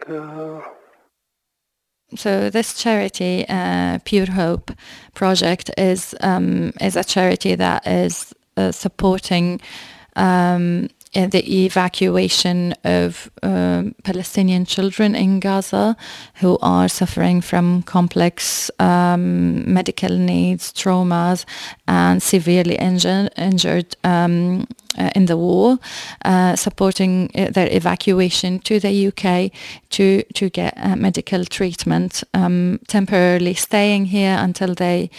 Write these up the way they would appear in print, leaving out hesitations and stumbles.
So this charity, Pure Hope Project, is a charity that is supporting the evacuation of Palestinian children in Gaza who are suffering from complex medical needs, traumas, and severely injured in the war, supporting their evacuation to the UK to get medical treatment, temporarily staying here until they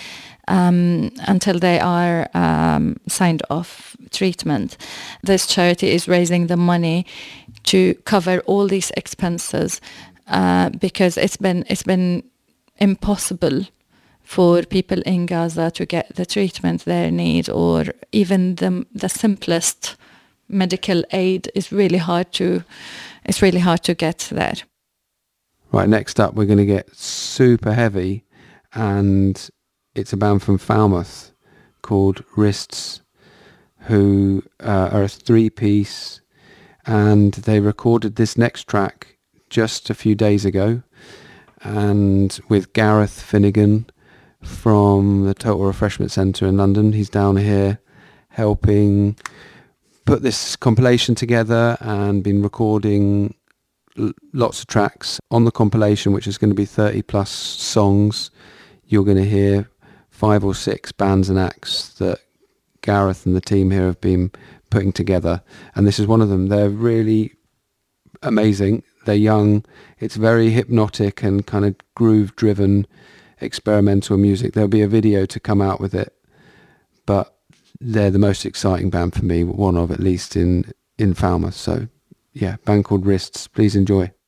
are signed off treatment. This charity is raising the money to cover all these expenses because it's been impossible for people in Gaza to get the treatment they need, or even the simplest medical aid is really hard to get there. Right, next up we're going to get super heavy, and it's a band from Falmouth called Wrists, who are a three-piece, and they recorded this next track just a few days ago, and with Gareth Finnegan from the Total Refreshment Centre in London. He's down here helping put this compilation together and been recording lots of tracks on the compilation, which is going to be 30 plus songs. You're going to hear 5 or 6 bands and acts that Gareth and the team here have been putting together, and this is one of them. They're really amazing. They're young. It's very hypnotic and kind of groove driven experimental music. There'll be a video to come out with it, but they're the most exciting band for me, one of at least in Falmouth. So yeah, band called Wrists. Please enjoy.